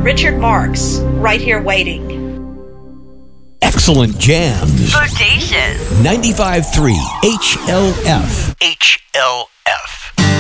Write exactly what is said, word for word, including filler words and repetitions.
Richard Marks, right here waiting. Excellent jams. Bodacious. ninety-five point three H L F. H L